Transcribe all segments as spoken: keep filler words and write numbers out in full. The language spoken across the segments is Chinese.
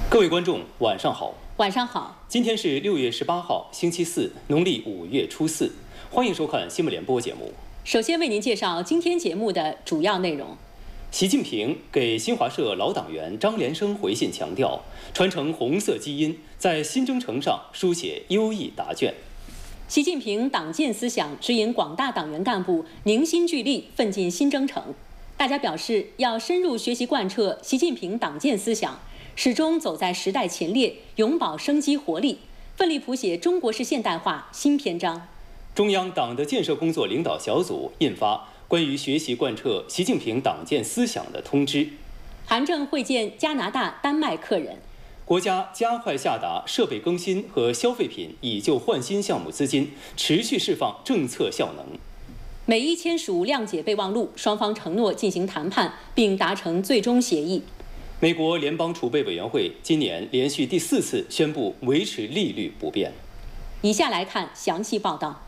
各位观众，晚上好。 晚上好。 今天是六月十八号，星期四，农历五月初四。欢迎收看新闻联播节目。 首先为您介绍今天节目的主要内容。 习近平给新华社老党员张连生回信强调，传承红色基因，在新征程上书写优异答卷。 习近平党建思想指引广大党员干部凝心聚力，奋进新征程。大家表示要深入学习贯彻习近平党建思想，始终走在时代前列，永葆生机活力，奋力谱写中国式现代化新篇章。 中央党的建设工作领导小组印发关于学习贯彻习近平党建思想的通知。 韩正会见加拿大、丹麦客人。 国家加快下达设备更新和消费品以旧换新项目资金，持续释放政策效能。 美伊签署谅解备忘录，双方承诺进行谈判，并达成最终协议。 美国联邦储备委员会今年连续第四次宣布维持利率不变。 以下来看详细报道。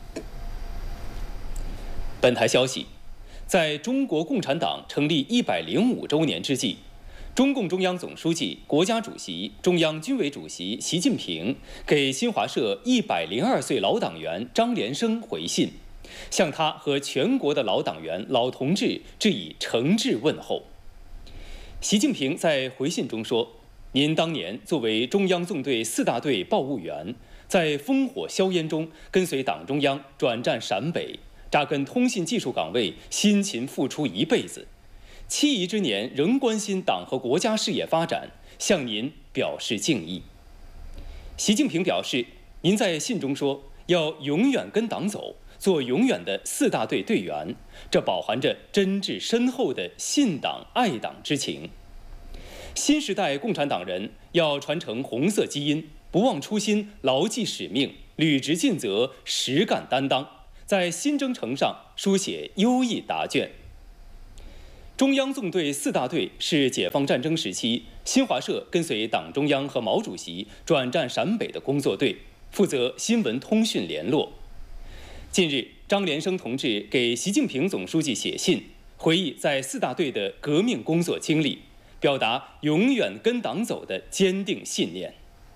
本台消息，在中国共产党成立一百零五周年之际，中共中央总书记、国家主席、中央军委主席习近平给新华社一百零二岁老党员张连生回信，向他和全国的老党员、老同志致以诚挚问候。习近平在回信中说：“您当年作为中央纵队四大队报务员，在烽火硝烟中跟随党中央转战陕北，扎根通信技术岗位，辛勤付出一辈子。七夷之年仍关心党和国家事业发展，向您表示敬意。”习近平表示，您在信中说要永远跟党走，做永远的四大队队员，这饱含着真挚深厚的信党爱党之情。新时代共产党人要传承红色基因，不忘初心，牢记使命，履职尽责，实干担当，在新征程上书写优异答卷。中央纵队四大队是解放战争时期新华社跟随党中央和毛主席转战陕北的工作队，负责新闻通讯联络。近日，张连生同志给习近平总书记写信，回忆在四大队的革命工作经历，表达永远跟党走的坚定信念。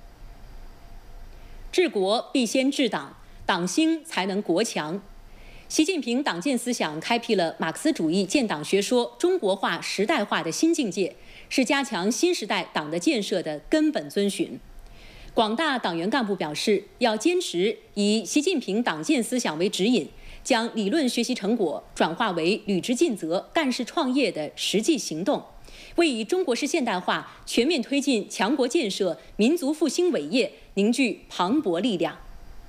治国必先治党，党兴才能国强。习近平党建思想开辟了马克思主义建党学说中国化、时代化的新境界，是加强新时代党的建设的根本遵循。广大党员干部表示，要坚持以习近平党建思想为指引，将理论学习成果转化为履职尽责、干事创业的实际行动，为以中国式现代化全面推进强国建设、民族复兴伟业凝聚磅礴力量。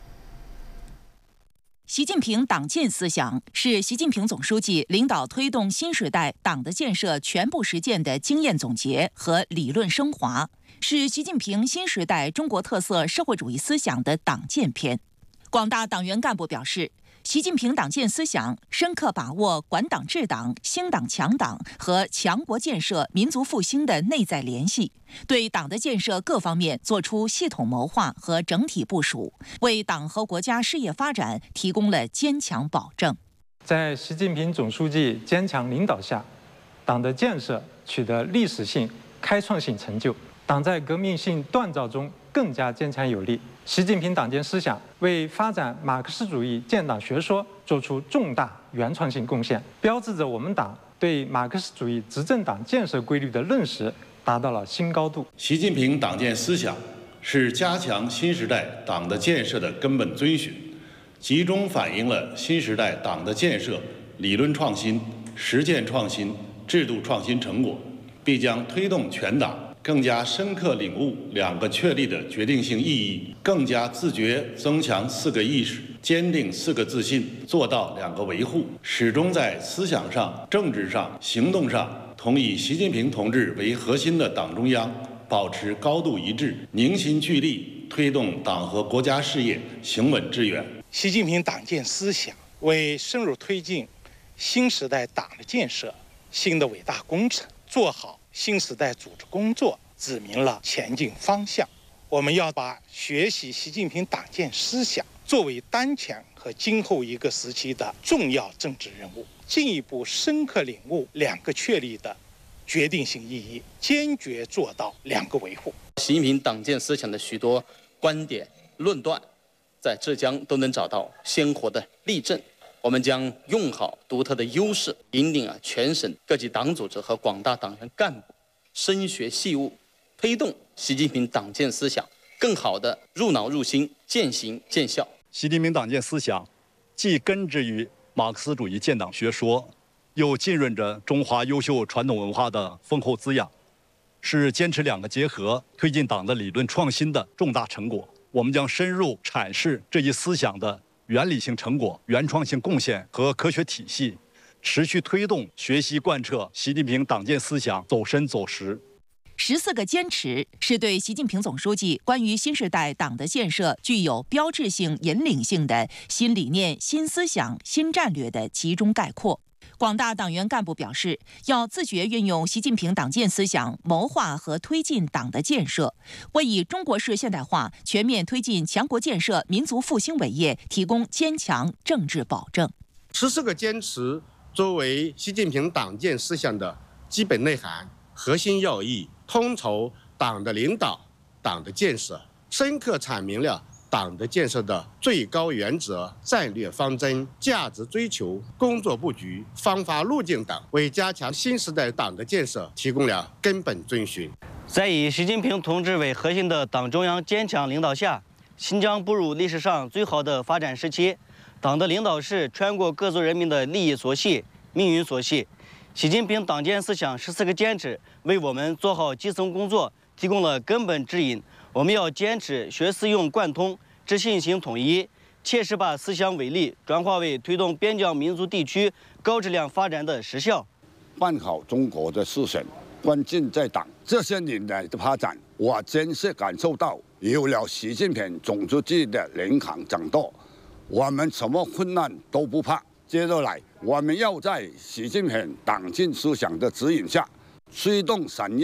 习近平党建思想是习近平总书记领导推动新时代党的建设全部实践的经验总结和理论升华，是习近平新时代中国特色社会主义思想的党建篇。广大党员干部表示，习近平党建思想深刻把握管党治党、兴党强党和强国建设、民族复兴的内在联系，对党的建设各方面作出系统谋划和整体部署，为党和国家事业发展提供了坚强保证。 在习近平总书记坚强领导下，党的建设取得历史性、开创性成就，党在革命性锻造中更加坚强有力。习近平党建思想为发展马克思主义建党学说做出重大原创性贡献，标志着我们党对马克思主义执政党建设规律的认识达到了新高度。 习近平党建思想是加强新时代党的建设的根本遵循，集中反映了新时代党的建设理论创新、实践创新、制度创新成果，必将推动全党更加深刻领悟两个确立的决定性意义，更加自觉增强四个意识，坚定四个自信，做到两个维护，始终在思想上、政治上、行动上同以习近平同志为核心的党中央保持高度一致，凝心聚力，推动党和国家事业行稳致远。 习近平党建思想为深入推进新时代党的建设新的伟大工程做好新时代组织工作指明了前进方向。我们要把学习习近平党建思想作为当前和今后一个时期的重要政治任务，进一步深刻领悟两个确立的决定性意义，坚决做到两个维护。 习近平党建思想的许多观点论断，在浙江都能找到鲜活的例证。我们将用好独特的优势，引领啊全省各级党组织和广大党员干部深学细悟，推动习近平党建思想更好地入脑入心、渐行渐效。 习近平党建思想既根植于马克思主义建党学说，又浸润着中华优秀传统文化的丰厚滋养，是坚持两个结合、推进党的理论创新的重大成果。我们将深入阐释这一思想的原理性成果、原创性贡献和科学体系，持续推动学习贯彻习近平党建思想走深走实。 十四个坚持是对习近平总书记关于新时代党的建设具有标志性、引领性的新理念、新思想、新战略的集中概括。广大党员干部表示，要自觉运用习近平党建思想，谋划和推进党的建设，为以中国式现代化全面推进强国建设、民族复兴伟业提供坚强政治保证。 十四个坚持作为习近平党建思想的基本内涵、核心要义，统筹党的领导、党的建设，深刻阐明了党的建设的最高原则、战略方针、价值追求、工作布局、方法路径等，为加强新时代党的建设提供了根本遵循。 在以习近平同志为核心的党中央坚强领导下，新疆步入历史上最好的发展时期。党的领导是全国各族人民的利益所系、命运所系。习近平党建思想十四个坚持为我们做好基层工作提供了根本指引。我们要坚持学思用贯通、知信行统一，切实把思想伟力转化为推动边疆民族地区高质量发展的实效。 办好中国的事情，关键在党。这些年来的发展，我真是感受到，有了习近平总书记的领航掌舵，我们什么困难都不怕。接着来，我们要在习近平党建思想的指引下，推动产业